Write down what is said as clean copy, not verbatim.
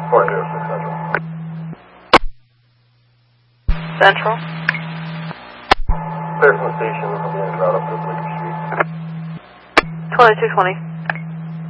406 Central. Central. Clear from the station, I'll be in crowd up to Bleecker Street. 2220.